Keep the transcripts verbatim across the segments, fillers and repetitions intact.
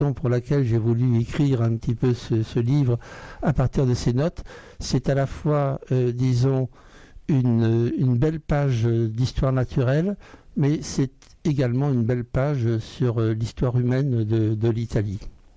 pour laquelle j'ai voulu écrire un petit peu ce, ce livre à partir de ces notes. C'est à la fois, euh, disons, une, une belle page d'histoire naturelle, mais c'est également une belle page sur euh, l'histoire humaine de, de l'Italie.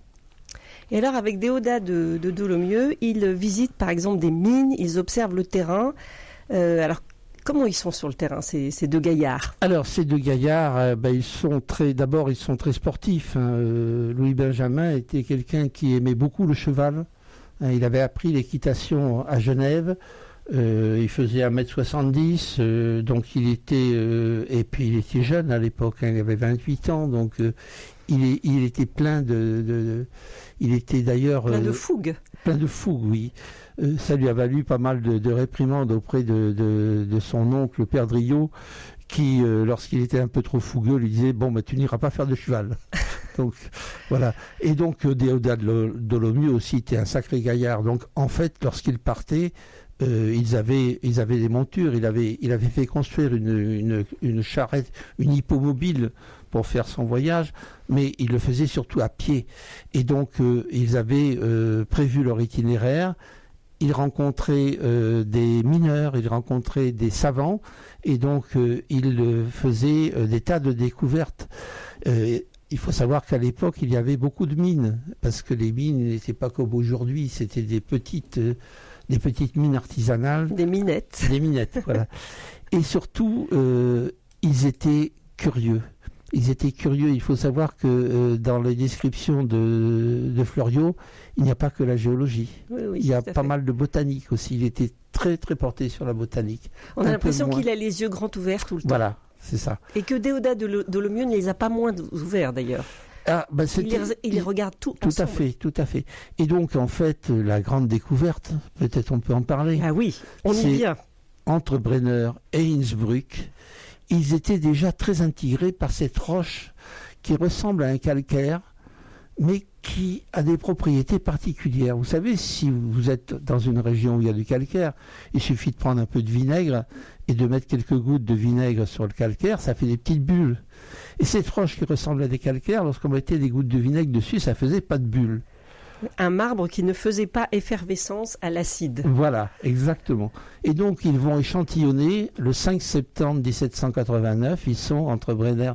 Et alors, avec Déodat de, de Dolomieu, ils visitent par exemple des mines, ils observent le terrain. Euh, alors, comment ils sont sur le terrain, ces, ces deux gaillards? Alors, ces deux gaillards, euh, ben, ils sont très, d'abord, ils sont très sportifs. Hein. Euh, Louis Benjamin était quelqu'un qui aimait beaucoup le cheval. Hein, il avait appris l'équitation à Genève. Euh, il faisait un mètre soixante-dix, euh, donc il était, euh, et puis il était jeune à l'époque, hein, il avait vingt-huit ans, donc euh, il, est, il était plein de, de, de il était d'ailleurs plein euh, de fougue. Plein de fougue, oui. Euh, ça lui a valu pas mal de, de réprimandes auprès de, de, de son oncle, le père Driot, qui, euh, lorsqu'il était un peu trop fougueux, lui disait « Bon, bah, tu n'iras pas faire de cheval ». Donc, voilà. Et donc, euh, Déodat de Dolomieu aussi était un sacré gaillard. Donc, en fait, lorsqu'il partait, euh, ils, avaient, ils avaient des montures. Il avait, il avait fait construire une, une, une charrette, une hippomobile pour faire son voyage, mais il le faisait surtout à pied. Et donc, euh, ils avaient euh, prévu leur itinéraire. Ils rencontraient euh, des mineurs, ils rencontraient des savants, et donc euh, ils euh, faisaient euh, des tas de découvertes. Euh, il faut savoir qu'à l'époque, il y avait beaucoup de mines, parce que les mines n'étaient pas comme aujourd'hui, c'était des petites, euh, des petites mines artisanales. Des minettes. Des minettes, voilà. Et surtout, euh, ils étaient curieux. Ils étaient curieux. Il faut savoir que euh, dans les descriptions de, de Fleuriot, il n'y a pas que la géologie. Oui, oui, il y a pas fait. mal de botanique aussi. Il était très très porté sur la botanique. On a l'impression qu'il a les yeux grands ouverts tout le temps. Voilà, c'est ça. Et que Déodat de Dolomieu ne les a pas moins ouverts d'ailleurs. Ah, bah il, les, il les regarde tout Tout ensemble. à fait, tout à fait. Et donc en fait, la grande découverte, peut-être on peut en parler. Ah oui, on y vient. Entre Brenner et Innsbruck, ils étaient déjà très intégrés par cette roche qui ressemble à un calcaire, mais qui a des propriétés particulières. Vous savez, si vous êtes dans une région où il y a du calcaire, il suffit de prendre un peu de vinaigre et de mettre quelques gouttes de vinaigre sur le calcaire, ça fait des petites bulles. Et cette roche qui ressemble à des calcaires, lorsqu'on mettait des gouttes de vinaigre dessus, ça faisait pas de bulles. Un marbre qui ne faisait pas effervescence à l'acide. Voilà, exactement. Et donc, ils vont échantillonner le cinq septembre dix-sept cent quatre-vingt-neuf. Ils sont entre Brenner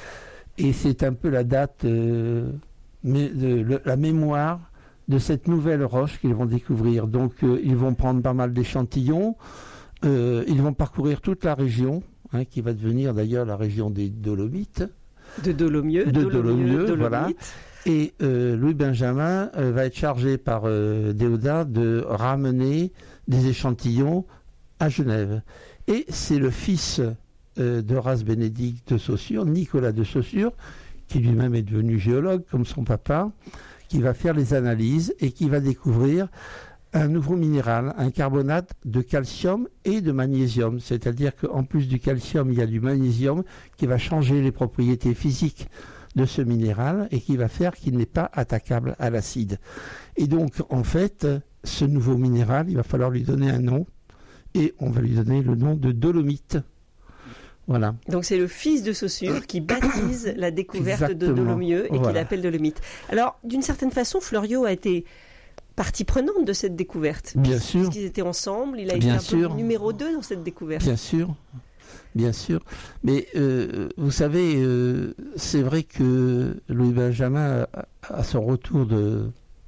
et c'est un peu la date, euh, mais de, le, la mémoire de cette nouvelle roche qu'ils vont découvrir. Donc, euh, ils vont prendre pas mal d'échantillons. Euh, ils vont parcourir toute la région, hein, qui va devenir d'ailleurs la région des Dolomites. De Dolomieu. De Dolomieu, Dolomieu, Dolomites. voilà. Et euh, Louis Benjamin euh, va être chargé par euh, Déodat de ramener des échantillons à Genève. Et c'est le fils euh, d'Horace Bénédict de Saussure, Nicolas de Saussure, qui lui-même est devenu géologue comme son papa, qui va faire les analyses et qui va découvrir un nouveau minéral, un carbonate de calcium et de magnésium. C'est-à-dire qu'en plus du calcium, il y a du magnésium qui va changer les propriétés physiques de ce minéral et qui va faire qu'il n'est pas attaquable à l'acide. Et donc, en fait, ce nouveau minéral, il va falloir lui donner un nom et on va lui donner le nom de dolomite. Voilà. Donc, c'est le fils de Saussure qui baptise la découverte Exactement. de Dolomieu et Voilà. qui l'appelle dolomite. Alors, d'une certaine façon, Fleuriot a été partie prenante de cette découverte. Bien sûr. Puisqu'ils étaient ensemble, il a Bien été un sûr. peu numéro deux dans cette découverte. Bien sûr. Bien sûr, mais euh, vous savez, euh, c'est vrai que Louis Benjamin, à, à son retour de,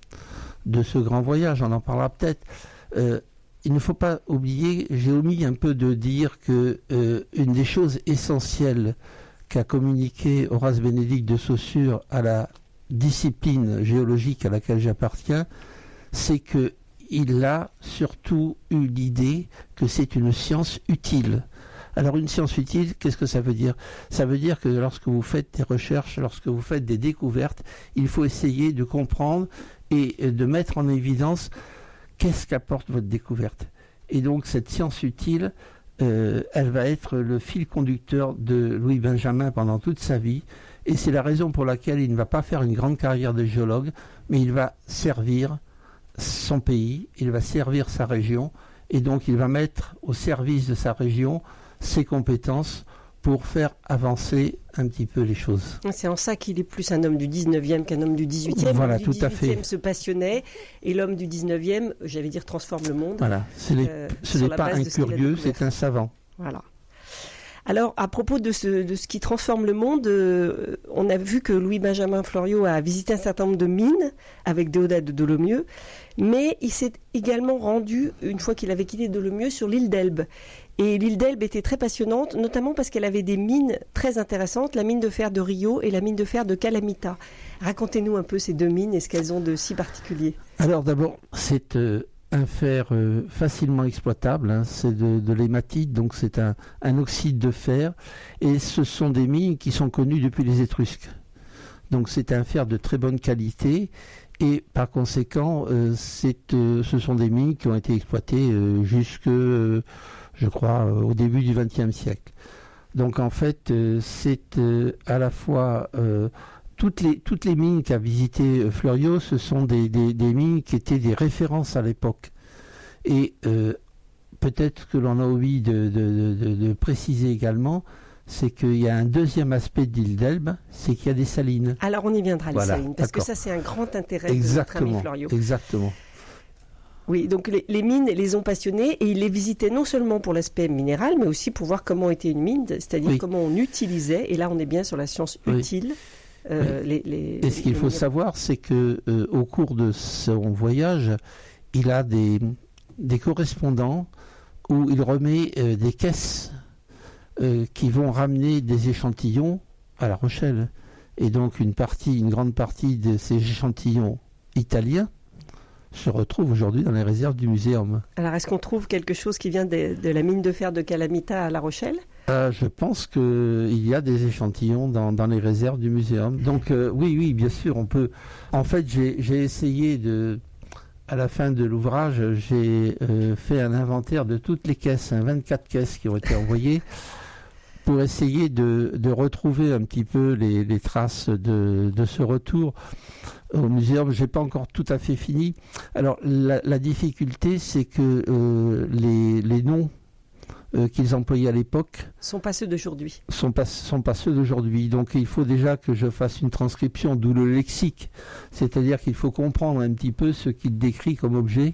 de ce grand voyage, on en parlera peut-être, euh, il ne faut pas oublier, j'ai omis un peu de dire que euh, une des choses essentielles qu'a communiqué Horace Bénédict de Saussure à la discipline géologique à laquelle j'appartiens, c'est qu'il a surtout eu l'idée que c'est une science utile. Alors une science utile, qu'est-ce que ça veut dire? Ça veut dire que lorsque vous faites des recherches, lorsque vous faites des découvertes, il faut essayer de comprendre et de mettre en évidence qu'est-ce qu'apporte votre découverte. Et donc cette science utile, euh, elle va être le fil conducteur de Louis Benjamin pendant toute sa vie. Et c'est la raison pour laquelle il ne va pas faire une grande carrière de géologue, mais il va servir son pays, il va servir sa région, et donc il va mettre au service de sa région ses compétences pour faire avancer un petit peu les choses. C'est en ça qu'il est plus un homme du dix-neuvième qu'un homme du dix-huitième. Voilà, l'homme tout à fait. du dix-huitième se passionnait et l'homme du dix-neuvième, j'allais dire, transforme le monde. Voilà, ce n'est, euh, ce n'est pas un curieux, c'est un savant. Voilà. Alors, à propos de ce, de ce qui transforme le monde, euh, on a vu que Louis-Benjamin Fleuriot a visité un certain nombre de mines avec Déodat de Dolomieu, mais il s'est également rendu, une fois qu'il avait quitté Dolomieu, sur l'île d'Elbe. Et l'île d'Elbe était très passionnante, notamment parce qu'elle avait des mines très intéressantes, la mine de fer de Rio et la mine de fer de Calamita. Racontez-nous un peu ces deux mines et ce qu'elles ont de si particulier. Alors d'abord, c'est... Euh... un fer euh, facilement exploitable, hein, c'est de, de l'hématite, donc c'est un, un oxyde de fer, et ce sont des mines qui sont connues depuis les Étrusques. Donc c'est un fer de très bonne qualité, et par conséquent, euh, c'est, euh, ce sont des mines qui ont été exploitées euh, jusque, euh, je crois, euh, au début du vingtième siècle. Donc en fait, euh, c'est euh, à la fois... Euh, Toutes les, toutes les mines qu'a visité Fleuriot, ce sont des, des, des mines qui étaient des références à l'époque. Et euh, peut-être que l'on a oublié de, de, de, de préciser également, c'est qu'il y a un deuxième aspect de l'île d'Elbe, c'est qu'il y a des salines. Alors on y viendra, les voilà, salines, parce d'accord. que ça c'est un grand intérêt exactement, de notre ami Fleuriot. Exactement. Oui, donc les, les mines les ont passionnés et il les visitait non seulement pour l'aspect minéral, mais aussi pour voir comment était une mine, c'est-à-dire oui. comment on utilisait, et là on est bien sur la science oui. utile. Euh, oui. les, les, et ce qu'il faut savoir, c'est que euh, au cours de son voyage, il a des, des correspondants où il remet euh, des caisses euh, qui vont ramener des échantillons à La Rochelle. Et donc une partie, une grande partie de ces échantillons italiens se retrouve aujourd'hui dans les réserves du muséum. Alors est-ce qu'on trouve quelque chose qui vient de, de la mine de fer de Calamita à La Rochelle ? Euh, je pense qu'il y a des échantillons dans, dans les réserves du muséum. Donc euh, oui, oui, bien sûr, on peut... En fait, j'ai, j'ai essayé de... À la fin de l'ouvrage, j'ai euh, fait un inventaire de toutes les caisses, hein, vingt-quatre caisses qui ont été envoyées, pour essayer de, de retrouver un petit peu les, les traces de, de ce retour au muséum. Je n'ai pas encore tout à fait fini. Alors, la, la difficulté, c'est que euh, les, les noms Euh, qu'ils employaient à l'époque sont pas ceux d'aujourd'hui. Sont pas, sont pas ceux d'aujourd'hui. Donc il faut déjà que je fasse une transcription, d'où le lexique. C'est-à-dire qu'il faut comprendre un petit peu ce qu'il décrit comme objet.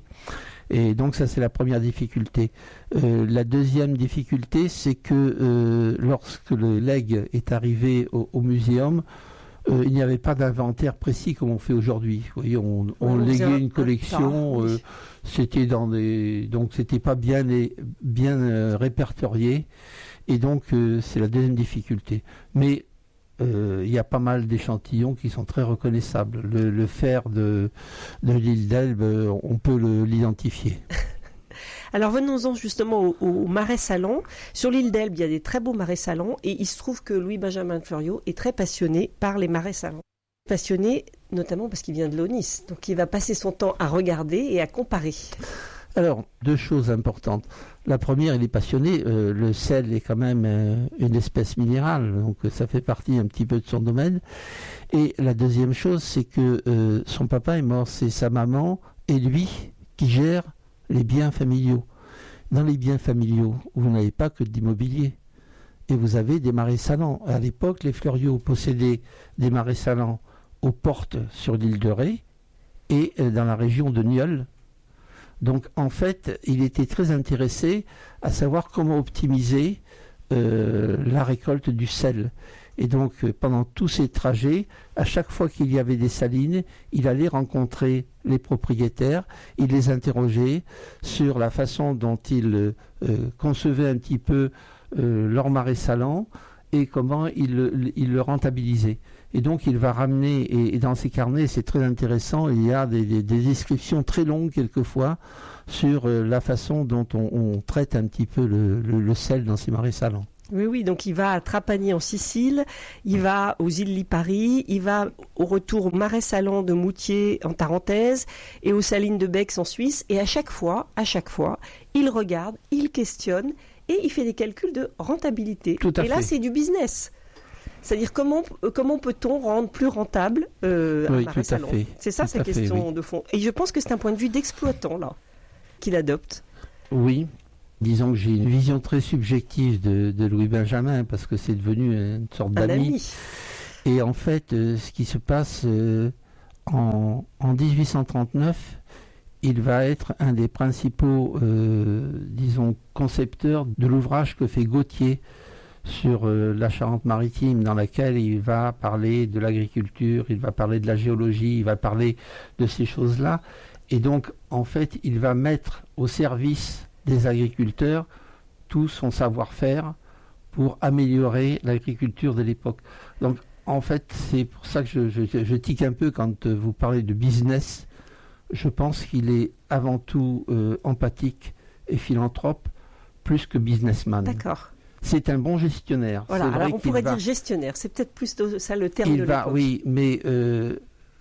Et donc ça c'est la première difficulté. Euh, la deuxième difficulté, c'est que euh, lorsque le legs est arrivé au, au muséum, Euh, il n'y avait pas d'inventaire précis comme on fait aujourd'hui. Vous voyez, on, on oui, léguait une collection, oui. euh, c'était dans des, donc c'était pas bien, bien euh, répertorié, et donc euh, c'est la deuxième difficulté. Mais euh, il y a pas mal d'échantillons qui sont très reconnaissables. Le, le fer de, de l'île d'Elbe, on peut le, l'identifier. Alors venons-en justement au, au marais salants. Sur l'île d'Elbe, il y a des très beaux marais salants et il se trouve que Louis-Benjamin Fleuriot est très passionné par les marais salants. Passionné notamment parce qu'il vient de l'Aunis, donc il va passer son temps à regarder et à comparer. Alors, deux choses importantes. La première, il est passionné. Euh, le sel est quand même euh, une espèce minérale, donc ça fait partie un petit peu de son domaine. Et la deuxième chose, c'est que euh, son papa est mort, c'est sa maman et lui qui gèrent les biens familiaux. Dans les biens familiaux, vous n'avez pas que de l'immobilier. Et vous avez des marais salants. À l'époque, les Fleuriot possédaient des marais salants aux portes sur l'île de Ré et dans la région de Nieul. Donc, en fait, il était très intéressé à savoir comment optimiser euh, la récolte du sel. Et donc, euh, pendant tous ces trajets, à chaque fois qu'il y avait des salines, il allait rencontrer les propriétaires, il les interrogeait sur la façon dont ils euh, concevaient un petit peu euh, leur marais salant et comment ils, ils le rentabilisaient. Et donc, il va ramener, et, et dans ses carnets, c'est très intéressant, il y a des, des, des descriptions très longues quelquefois sur euh, la façon dont on, on traite un petit peu le, le, le sel dans ces marais salants. Oui, oui, donc il va à Trapani en Sicile, il va aux îles Lipari, il va au retour au marais salant de Moutier en Tarentaise et aux salines de Bex en Suisse. Et à chaque fois, à chaque fois, il regarde, il questionne et il fait des calculs de rentabilité. Tout à et là, fait. c'est du business. C'est-à-dire comment, comment peut-on rendre plus rentable euh, oui, un marais salant. C'est ça tout sa question fait, oui. de fond. Et je pense que c'est un point de vue d'exploitant là qu'il adopte. Oui. Disons que j'ai une vision très subjective de, de Louis Benjamin, parce que c'est devenu une sorte Un d'ami. ami. Et en fait, euh, ce qui se passe euh, en, en dix-huit cent trente-neuf, il va être un des principaux, euh, disons, concepteurs de l'ouvrage que fait Gautier sur euh, la Charente-Maritime, dans laquelle il va parler de l'agriculture, il va parler de la géologie, il va parler de ces choses-là. Et donc, en fait, il va mettre au service des agriculteurs tout son savoir-faire pour améliorer l'agriculture de l'époque. Donc, en fait, c'est pour ça que je, je, je tique un peu quand vous parlez de business. Je pense qu'il est avant tout euh, empathique et philanthrope, plus que businessman. D'accord. C'est un bon gestionnaire. Voilà, c'est vrai alors on pourrait va, dire gestionnaire, c'est peut-être plus ça le terme il de va, l'époque. Oui, mais euh,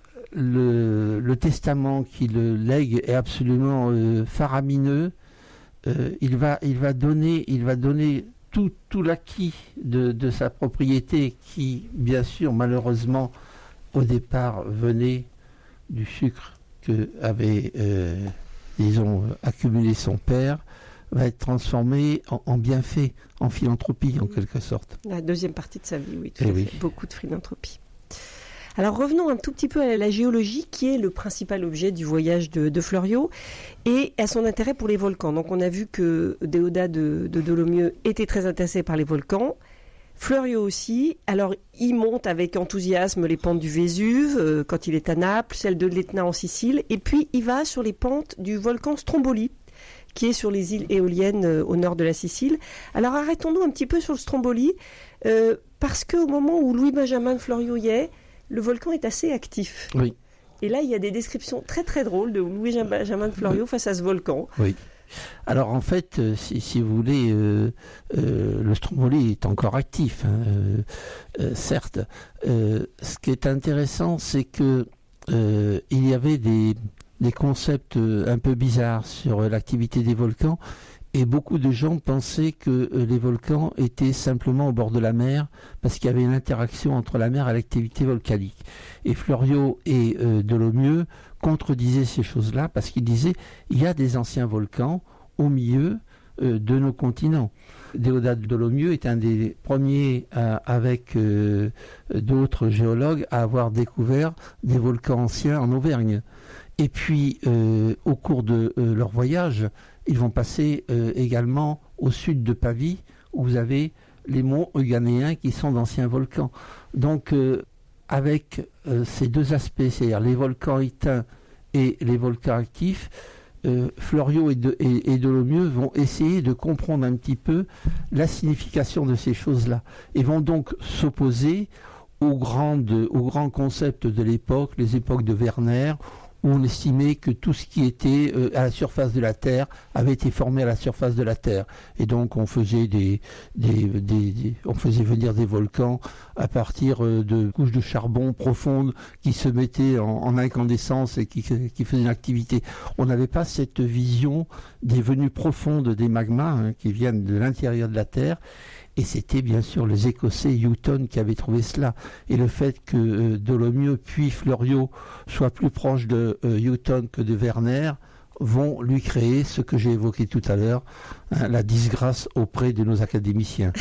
le, le testament qu'il lègue est absolument euh, faramineux. Euh, il, va, il va donner, il va donner tout, tout l'acquis de, de sa propriété qui, bien sûr, malheureusement, au départ, venait du sucre que avait, euh, disons, accumulé son père, va être transformé en, en bienfait, en philanthropie, en quelque sorte. La deuxième partie de sa vie, oui, tout Et à oui. fait. Beaucoup de philanthropie. Alors revenons un tout petit peu à la géologie, qui est le principal objet du voyage de, de Fleuriot, et à son intérêt pour les volcans. Donc on a vu que Déodat de, de Dolomieu était très intéressé par les volcans, Fleuriot aussi. Alors il monte avec enthousiasme les pentes du Vésuve, euh, quand il est à Naples, celle de l'Etna en Sicile, et puis il va sur les pentes du volcan Stromboli, qui est sur les îles éoliennes euh, au nord de la Sicile. Alors arrêtons-nous un petit peu sur le Stromboli, euh, parce qu'au moment où Louis-Benjamin de Fleuriot y est, le volcan est assez actif. Oui. Et là, il y a des descriptions très très drôles de Louis-Benjamin de Fleuriot oui. face à ce volcan. Oui. Alors en fait, euh, si, si vous voulez, euh, euh, le Stromboli est encore actif, hein, euh, euh, certes. Euh, ce qui est intéressant, c'est que euh, il y avait des, des concepts un peu bizarres sur l'activité des volcans. Et beaucoup de gens pensaient que les volcans étaient simplement au bord de la mer parce qu'il y avait une interaction entre la mer et l'activité volcanique. Et Fleuriot et euh, Dolomieu contredisaient ces choses-là parce qu'ils disaient il y a des anciens volcans au milieu euh, de nos continents. Déodat de Dolomieu est un des premiers, euh, avec euh, d'autres géologues, à avoir découvert des volcans anciens en Auvergne. Et puis, euh, au cours de euh, leur voyage, ils vont passer euh, également au sud de Pavie, où vous avez les monts Euganéens qui sont d'anciens volcans. Donc, euh, avec euh, ces deux aspects, c'est-à-dire les volcans éteints et les volcans actifs, euh, Fleuriot et, de, et, et Dolomieu vont essayer de comprendre un petit peu la signification de ces choses-là, et vont donc s'opposer aux, grandes, aux grands concepts de l'époque, les époques de Werner, où on estimait que tout ce qui était euh, à la surface de la Terre avait été formé à la surface de la Terre. Et donc on faisait des, des, des, des on faisait venir des volcans à partir euh, de couches de charbon profondes qui se mettaient en, en incandescence et qui, qui faisaient une activité. On n'avait pas cette vision des venues profondes des magmas, hein, qui viennent de l'intérieur de la Terre. Et c'était bien sûr les Écossais Houghton qui avaient trouvé cela. Et le fait que euh, Dolomieu puis Fleuriot soient plus proches de euh, Houghton que de Werner vont lui créer ce que j'ai évoqué tout à l'heure, hein, la disgrâce auprès de nos académiciens.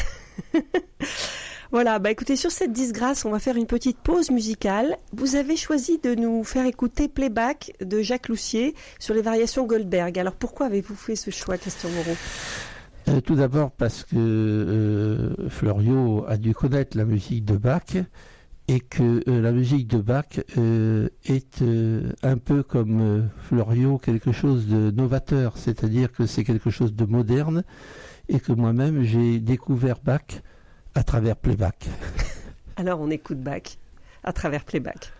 Voilà, bah écoutez, sur cette disgrâce, on va faire une petite pause musicale. Vous avez choisi de nous faire écouter Playback de Jacques Loussier sur les variations Goldberg. Alors pourquoi avez-vous fait ce choix, Christian Moreau ? Euh, tout d'abord parce que euh, Fleuriot a dû connaître la musique de Bach et que euh, la musique de Bach euh, est euh, un peu comme euh, Fleuriot quelque chose de novateur, c'est-à-dire que c'est quelque chose de moderne et que moi-même j'ai découvert Bach à travers Playback. Alors on écoute Bach à travers Playback.